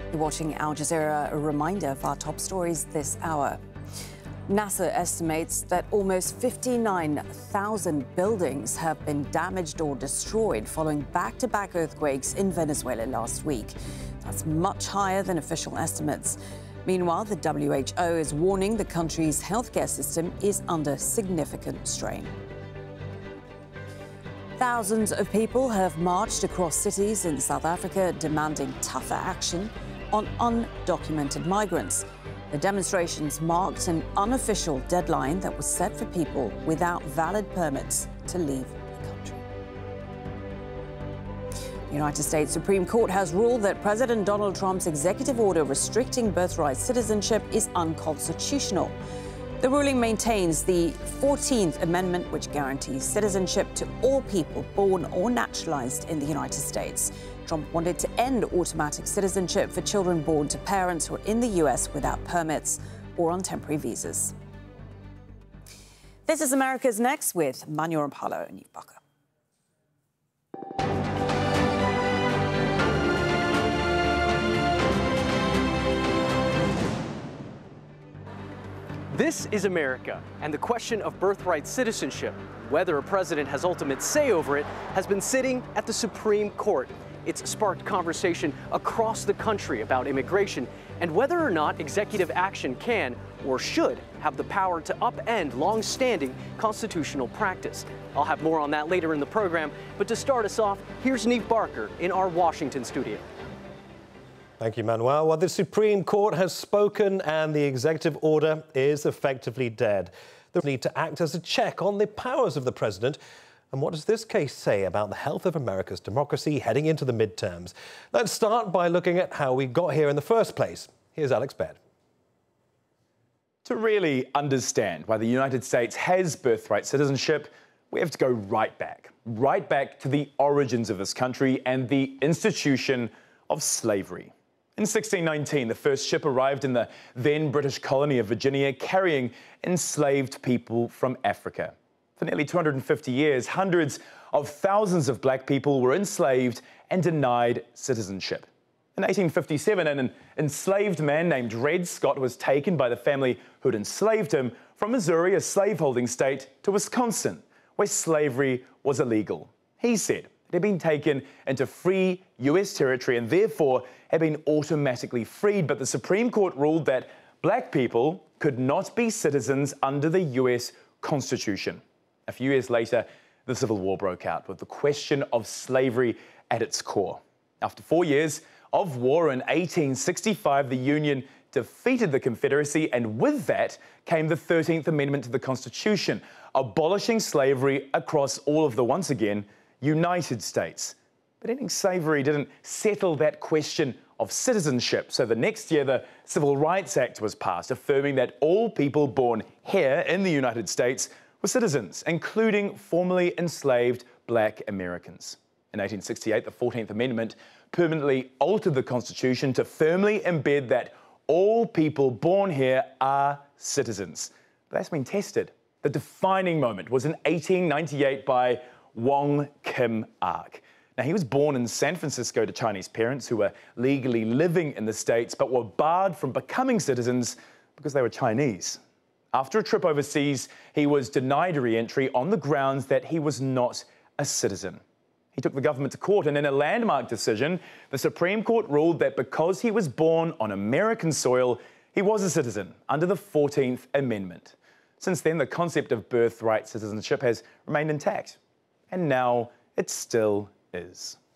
You're watching Al Jazeera, a reminder of our top stories this hour. NASA estimates that almost 59,000 buildings have been damaged or destroyed following back-to-back earthquakes in Venezuela last week. That's much higher than official estimates. Meanwhile, the WHO is warning the country's healthcare system is under significant strain. Thousands of people have marched across cities in South Africa demanding tougher action on undocumented migrants. The demonstrations marked an unofficial deadline that was set for people without valid permits to leave the country. The United States Supreme Court has ruled that President Donald Trump's executive order restricting birthright citizenship is unconstitutional. The ruling maintains the 14th Amendment, which guarantees citizenship to all people born or naturalized in the United States. Trump wanted to end automatic citizenship for children born to parents who are in the U.S. without permits or on temporary visas. This is America's Next with Manuel Rampalo and Eve Bucker. This is America, and the question of birthright citizenship, whether a president has ultimate say over it, has been sitting at the Supreme Court. It's sparked conversation across the country about immigration and whether or not executive action can or should have the power to upend long-standing constitutional practice. I'll have more on that later in the program, but to start us off, here's Neve Barker in our Washington studio. Thank you, Manuel. Well, the Supreme Court has spoken and the executive order is effectively dead. They need to act as a check on the powers of the president. And what does this case say about the health of America's democracy heading into the midterms? Let's start by looking at how we got here in the first place. Here's Alex Baird. To really understand why the United States has birthright citizenship, we have to go right back to the origins of this country and the institution of slavery. In 1619, the first ship arrived in the then British colony of Virginia carrying enslaved people from Africa. For nearly 250 years, hundreds of thousands of black people were enslaved and denied citizenship. In 1857, an enslaved man named Dred Scott was taken by the family who'd enslaved him from Missouri, a slaveholding state, to Wisconsin, where slavery was illegal. He said it had been taken into free US territory and therefore had been automatically freed, but the Supreme Court ruled that black people could not be citizens under the US Constitution. A few years later, the Civil War broke out with the question of slavery at its core. After 4 years of war in 1865, the Union defeated the Confederacy, and with that came the 13th Amendment to the Constitution, abolishing slavery across all of the, once again, United States. But ending slavery didn't settle that question of citizenship. So the next year, the Civil Rights Act was passed, affirming that all people born here in the United States were citizens, including formerly enslaved black Americans. In 1868, the 14th Amendment permanently altered the Constitution to firmly embed that all people born here are citizens. But that's been tested. The defining moment was in 1898 by Wong Kim Ark. Now, he was born in San Francisco to Chinese parents who were legally living in the States but were barred from becoming citizens because they were Chinese. After a trip overseas, he was denied re-entry on the grounds that he was not a citizen. He took the government to court, and in a landmark decision, the Supreme Court ruled that because he was born on American soil, he was a citizen under the 14th Amendment. Since then, the concept of birthright citizenship has remained intact, and now it still is.